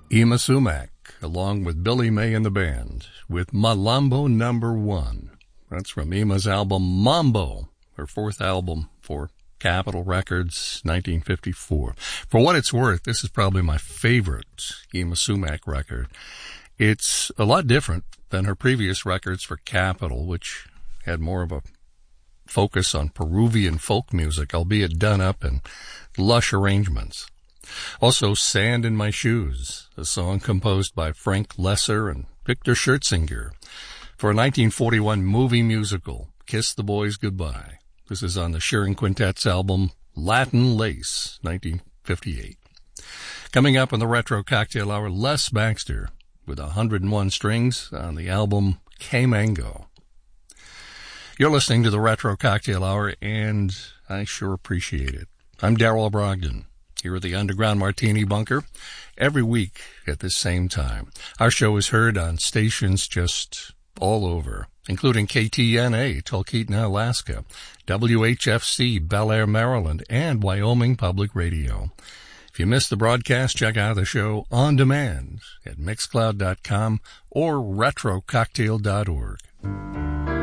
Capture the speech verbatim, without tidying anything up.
Yma Sumac, along with Billy May and the band, with Malambo Number One. That's from Yma's album Mambo, her fourth album for Capitol Records, nineteen fifty-four. For what it's worth, this is probably my favorite Yma Sumac record. It's a lot different than her previous records for Capitol, which had more of a focus on Peruvian folk music, albeit done up in lush arrangements. Also, Sand in My Shoes, a song composed by Frank Lesser and Victor Schertzinger for a nineteen forty-one movie musical, Kiss the Boys Goodbye. This is on the Shearing Quintet's album Latin Lace, nineteen fifty-eight. Coming up on the Retro Cocktail Hour, Les Baxter with one hundred and one Strings on the album K-Mango. You're listening to the Retro Cocktail Hour, and I sure appreciate it. I'm Darrell Brogdon, here at the Underground Martini Bunker, every week at this same time. Our show is heard on stations just all over, including K T N A, Talkeetna, Alaska, W H F C, Bel Air, Maryland, and Wyoming Public Radio. If you missed the broadcast, check out the show on demand at mixcloud dot com or retro cocktail dot org.